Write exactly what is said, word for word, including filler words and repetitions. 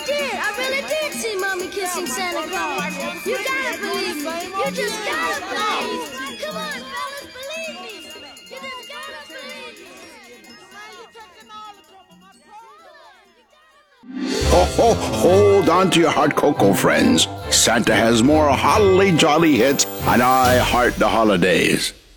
did. I really did see Mommy kissing Santa Claus. You gotta believe me. You just gotta believe me. Come on, fellas, believe me. You just gotta believe me. Ho, ho, hold on to your hot cocoa, friends. Santa has more holly jolly hits, and I heart the holidays.